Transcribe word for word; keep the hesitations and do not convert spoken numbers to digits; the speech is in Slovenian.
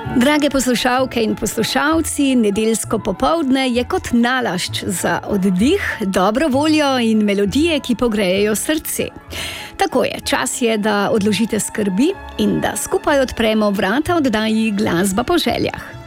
Drage poslušalke in poslušalci, nedeljsko popoldne je kot nalašč za oddih, dobro voljo in melodije, ki pogrejejo srce. Tako je, čas je, da odložite skrbi in da skupaj odpremo vrata oddaji Glasba po željah.